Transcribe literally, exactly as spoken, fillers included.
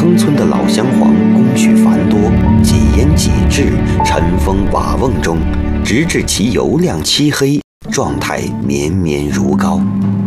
坑村的老乡黄工序繁多，几烟几制，尘封瓦瓮中，直至其油亮漆黑，状态绵绵如膏。